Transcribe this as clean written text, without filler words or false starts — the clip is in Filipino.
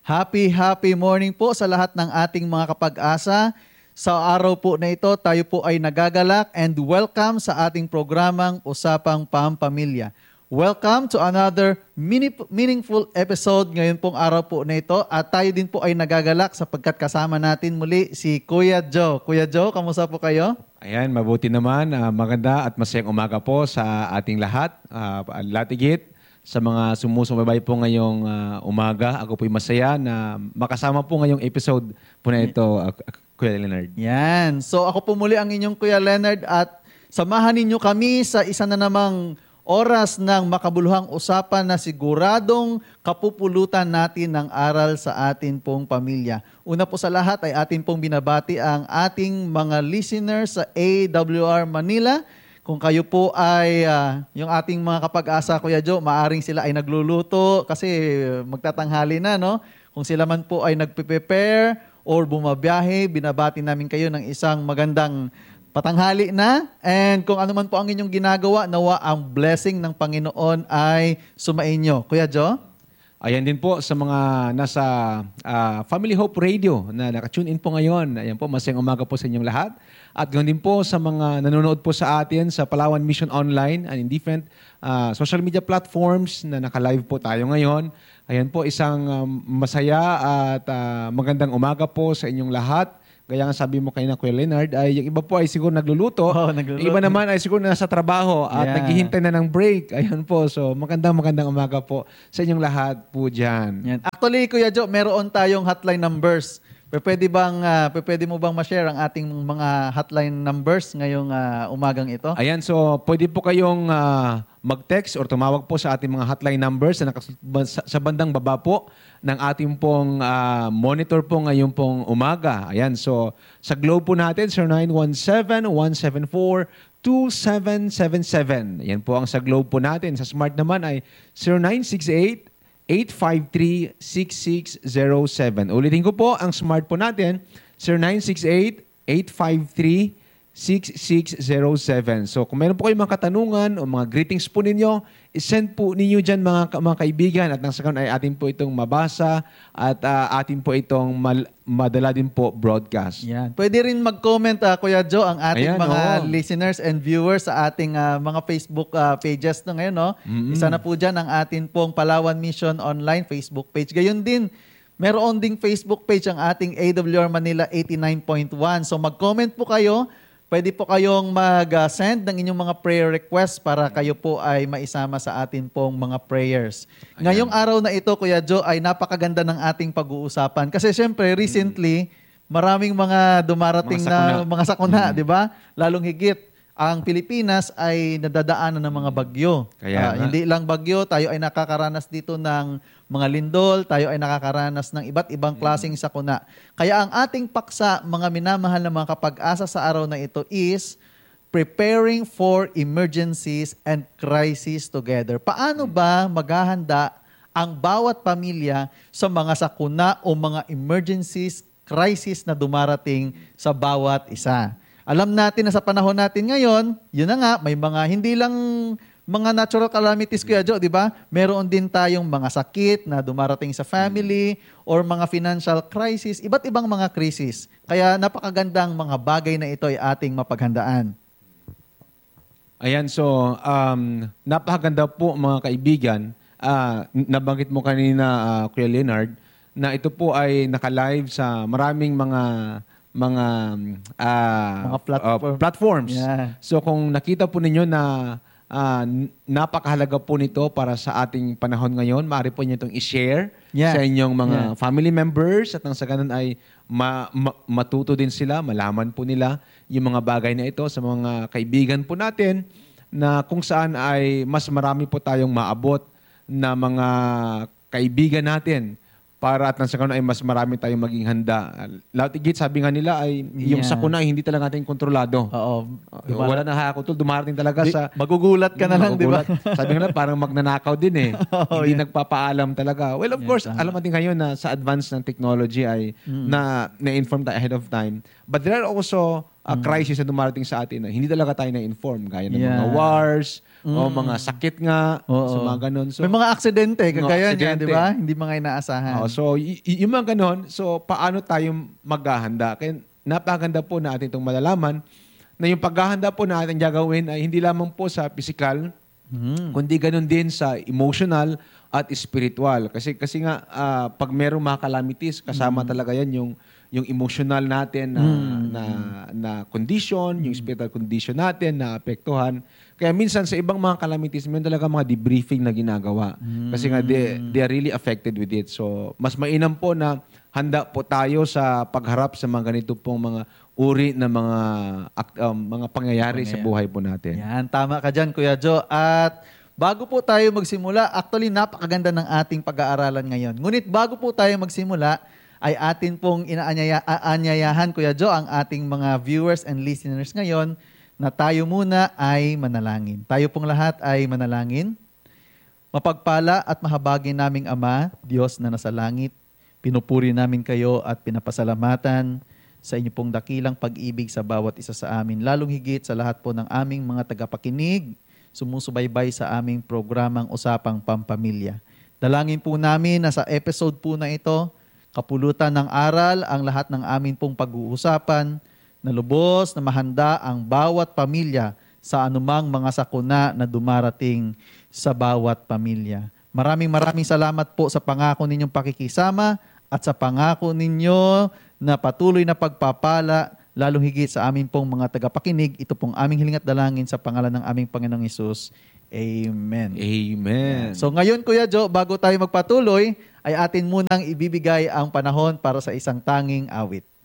Happy morning po sa lahat ng ating mga kapag-asa. Sa araw po na ito, tayo po ay nagagalak and welcome sa ating programang Usapang Pampamilya. Welcome to another meaningful episode ngayon pong araw po na ito at tayo din po ay nagagalak sapagkat kasama natin muli si Kuya Joe. Kuya Joe, kamusta po kayo? Ayan, mabuti naman. Maganda at masayang umaga po sa ating lahat. Latigit sa mga sumusubaybay po ngayong umaga. Ako po'y masaya na makasama po ngayong episode po na ito, Kuya Leonard. Yan. So ako po muli ang inyong Kuya Leonard at samahan ninyo kami sa isa na namang oras ng makabuluhang usapan na siguradong kapupulutan natin ng aral sa atin pong pamilya. Una po sa lahat ay atin pong binabati ang ating mga listeners sa AWR Manila. Kung kayo po ay yung ating mga kapag-asa, Kuya Joe, maaring sila ay nagluluto kasi magtatanghali na, no? Kung sila man po ay nagpe-prepare or bumabiyahe, binabati namin kayo ng isang magandang patanghali na. And kung ano man po ang inyong ginagawa, nawa ang blessing ng Panginoon ay sumainyo. Kuya Joe? Ayan din po sa mga nasa Family Hope Radio na nakatune in po ngayon. Ayan po, masayang umaga po sa inyong lahat. At ganoon din po sa mga nanonood po sa atin sa Palawan Mission Online and in different social media platforms na naka-live po tayo ngayon. Ayan po, isang masaya at magandang umaga po sa inyong lahat. Kaya nga sabi mo kayo na Kuya Leonard, ay yung iba po ay siguro nagluluto. Yung iba naman ay siguro nasa trabaho at naghihintay na ng break. Ayun po. So magandang umaga po sa inyong lahat po dyan. Yan. Actually, Kuya Joe, meron tayong hotline numbers. Pwede mo bang ma-share ang ating mga hotline numbers ngayong umagang ito? Ayan, so pwede po kayong mag-text or tumawag po sa ating mga hotline numbers na sa bandang baba po ng ating pong monitor po ngayong pong umaga. Ayan, so sa Globe po natin, 0917-174-2777. Ayan po ang sa Globe po natin. Sa Smart naman ay 0968-853-6607. Ulitin ko po, ang Smart po natin, 0968-853-6607. So kung meron po kayong mga katanungan o mga greetings po ninyo, isend po ninyo dyan mga kaibigan at nang sa kanon ay atin po itong mabasa at atin po itong madala din po broadcast. Yan. Pwede rin mag-comment, Kuya Joe, ang ating listeners and viewers sa ating mga Facebook pages no ngayon. No? Mm-hmm. Isa na po dyan ang atin pong Palawan Mission Online Facebook page. Gayon din, meron ding Facebook page ang ating AWR Manila 89.1. So mag-comment po kayo. Pwede po kayong mag-send ng inyong mga prayer requests para kayo po ay maisama sa atin pong mga prayers. Ngayong araw na ito, Kuya Joe, ay napakaganda ng ating pag-uusapan. Kasi syempre, recently, maraming mga dumarating na mga sakuna, di ba? Lalong higit, ang Pilipinas ay nadadaanan ng mga bagyo. Hindi lang bagyo, tayo ay nakakaranas dito ng mga lindol, tayo ay nakakaranas ng iba't ibang klaseng sakuna. Kaya ang ating paksa, mga minamahal na mga kapag-asa sa araw na ito is preparing for emergencies and crises together. Paano ba maghahanda ang bawat pamilya sa mga sakuna o mga emergencies, crisis na dumarating sa bawat isa? Alam natin na sa panahon natin ngayon, yun na nga, may mga hindi lang mga natural calamities, Kuya Joe, di ba? Meron din tayong mga sakit na dumarating sa family or mga financial crisis, iba't ibang mga crisis. Kaya napakagandang mga bagay na ito ay ating mapaghandaan. Ayan, so napakaganda po mga kaibigan. Nabanggit mo kanina, Kuya Leonard, na ito po ay naka-live sa maraming mga platforms. Yeah. So kung nakita po ninyo na napakahalaga po nito para sa ating panahon ngayon, maaari po niyo itong i-share sa inyong mga family members at nang sa ganun ay matuto din sila, malaman po nila yung mga bagay na ito sa mga kaibigan po natin na kung saan ay mas marami po tayong maabot na mga kaibigan natin para at nang sa kanon ay mas marami tayong maging handa. Latigit, sabi nga nila ay yung sakuna ay hindi talaga natin kontrolado. Oo. Wala na hakutol, dumarating talaga sa... Magugulat ka na lang, di ba? Sabi nga parang magnanakaw din eh. Hindi nagpapaalam talaga. Well, of course, alam natin ngayon na sa advance ng technology ay na-inform tayo ahead of time. But there are also crisis na dumarating sa atin na hindi talaga tayo na-inform. Gaya ng Yeah. mga wars, o mga sakit nga, so mga ganun. So, may mga aksidente, kagaya niya, aksidente. di ba? Hindi mga inaasahan. so, yung mga ganun, so paano tayo maghahanda? Kaya napakaganda po na atin itong malalaman na yung paghahanda po na ating gagawin ay hindi lamang po sa physical, kundi ganun din sa emotional at spiritual. Kasi nga pag merong mga calamities, kasama talaga yan yung emotional natin na condition, yung spiritual condition natin na apektuhan. Kaya minsan sa ibang mga calamities, meron talaga mga debriefing na ginagawa. Kasi nga they are really affected with it. So mas mainam po na handa po tayo sa pagharap sa mga ganito pong mga uri na mga pangyayari sa buhay po natin. Yan, tama ka dyan, Kuya Joe. At bago po tayo magsimula, actually napakaganda ng ating pag-aaralan ngayon. Ngunit bago po tayo magsimula, ay atin pong inaanyayahan, Kuya Joe, ang ating mga viewers and listeners ngayon na tayo muna ay manalangin. Tayo pong lahat ay manalangin. Mapagpala at mahabagin naming Ama, Diyos na nasa langit, pinupuri namin kayo at pinapasalamatan sa inyo pong dakilang pag-ibig sa bawat isa sa amin. Lalong higit sa lahat po ng aming mga tagapakinig, sumusubaybay sa aming programang Usapang Pampamilya. Dalangin po namin na sa episode po na ito, kapulutan ng aral ang lahat ng amin pong pag-uusapan, na lubos na mahanda ang bawat pamilya sa anumang mga sakuna na dumarating sa bawat pamilya. Maraming salamat po sa pangako ninyong pakikisama at sa pangako ninyo na patuloy na pagpapala, lalong higit sa amin pong mga tagapakinig. Ito pong aming hiling at dalangin sa pangalan ng aming Panginoong Hesus. Amen. Amen. So ngayon, Kuya Joe, bago tayo magpatuloy, ay atin munang ibibigay ang panahon para sa isang tanging awit.